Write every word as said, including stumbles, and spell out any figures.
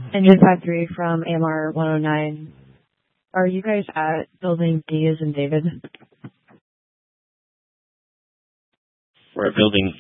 Engine five three from A M R one oh nine. Are you guys at building D as in David? We're at building